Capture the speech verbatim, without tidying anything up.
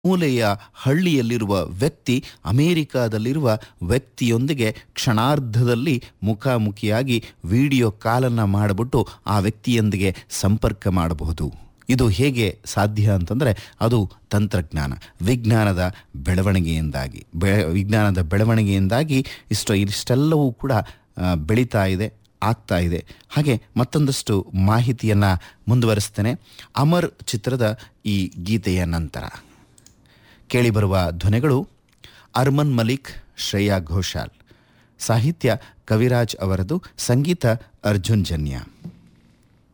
ಮೂಲೆಯ ಹಳ್ಳಿಯಲ್ಲಿರುವ ವ್ಯಕ್ತಿ ಅಮೆರಿಕಾದಲ್ಲಿರುವ ವ್ಯಕ್ತಿಯೊಂದಿಗೆ ಕ್ಷಣಾರ್ಧದಲ್ಲಿ ಮುಖಾಮುಖಿಯಾಗಿ ವಿಡಿಯೋ ಕಾಲನ್ನು ಮಾಡಿಬಿಟ್ಟು ಆ ವ್ಯಕ್ತಿಯೊಂದಿಗೆ ಸಂಪರ್ಕ ಮಾಡಬಹುದು. ಇದು ಹೇಗೆ ಸಾಧ್ಯ ಅಂತಂದರೆ ಅದು ತಂತ್ರಜ್ಞಾನ, ವಿಜ್ಞಾನದ ಬೆಳವಣಿಗೆಯಿಂದಾಗಿ ಬೆ ವಿಜ್ಞಾನದ ಬೆಳವಣಿಗೆಯಿಂದಾಗಿ ಇಷ್ಟು ಇಷ್ಟೆಲ್ಲವೂ ಕೂಡ ಬೆಳೀತಾ ಇದೆ, ಆಗ್ತಾ ಇದೆ. ಹಾಗೆ ಮತ್ತೊಂದಷ್ಟು ಮಾಹಿತಿಯನ್ನು ಮುಂದುವರಿಸ್ತೇನೆ. ಅಮರ್ ಚಿತ್ರದ ಈ ಗೀತೆಯ ನಂತರ ಕೇಳಿಬರುವ ಧ್ವನಿಗಳು ಅರ್ಮನ್ ಮಲಿಕ್, ಶ್ರೇಯಾ ಘೋಷಾಲ್. ಸಾಹಿತ್ಯ ಕವಿರಾಜ್ ಅವರದು, ಸಂಗೀತ ಅರ್ಜುನ್ ಜನ್ಯ.